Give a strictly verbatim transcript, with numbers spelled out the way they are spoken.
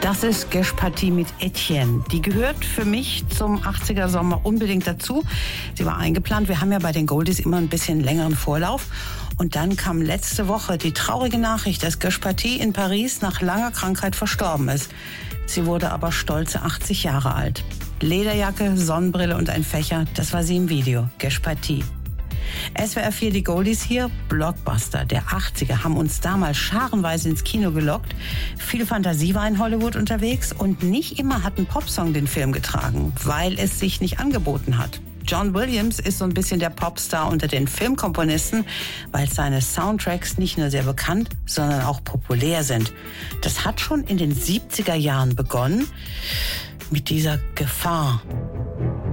Das ist Gesh-Partie mit Etienne. Die gehört für mich zum achtziger Sommer unbedingt dazu. Sie war eingeplant. Wir haben ja bei den Goldies immer ein bisschen längeren Vorlauf. Und dann kam letzte Woche die traurige Nachricht, dass Gesh-Partie in Paris nach langer Krankheit verstorben ist. Sie wurde aber stolze achtzig Jahre alt. Lederjacke, Sonnenbrille und ein Fächer, das war sie im Video. Gesh-Partie. S W R vier, die Goldies hier, Blockbuster der achtziger haben uns damals scharenweise ins Kino gelockt. Viel Fantasie war in Hollywood unterwegs und nicht immer hat ein Popsong den Film getragen, weil es sich nicht angeboten hat. John Williams ist so ein bisschen der Popstar unter den Filmkomponisten, weil seine Soundtracks nicht nur sehr bekannt, sondern auch populär sind. Das hat schon in den siebziger Jahren begonnen mit dieser Gefahr.